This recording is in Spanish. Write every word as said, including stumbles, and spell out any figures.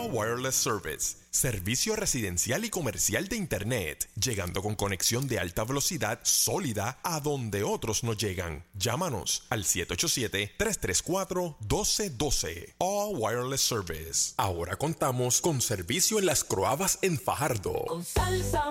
All Wireless Service, servicio residencial y comercial de Internet, llegando con conexión de alta velocidad sólida a donde otros no llegan. Llámanos al siete ocho siete, tres tres cuatro, uno dos uno dos. All Wireless Service. Ahora contamos con servicio en Las Croabas en Fajardo. Con salsa